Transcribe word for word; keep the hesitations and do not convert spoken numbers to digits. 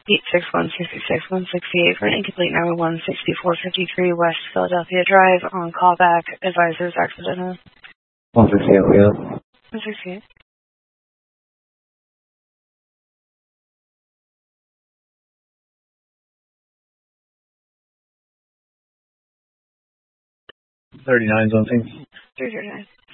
eight six one six six one sixty-eight for an incomplete nine one one sixty-four fifty-three West Philadelphia Drive on callback. Advisors accidental. one sixty-eight, yeah. one sixty-eight. thirty-nine something. three thirty-nine.